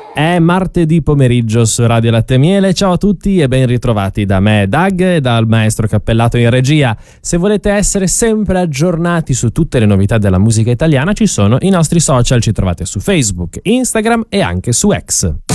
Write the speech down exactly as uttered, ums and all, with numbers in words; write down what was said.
È martedì pomeriggio su Radio Latte e Miele. Ciao a tutti e ben ritrovati da me, Doug, e dal maestro Cappellato in regia. Se volete essere sempre aggiornati su tutte le novità della musica italiana, ci sono i nostri social. Ci trovate su Facebook, Instagram e anche su X.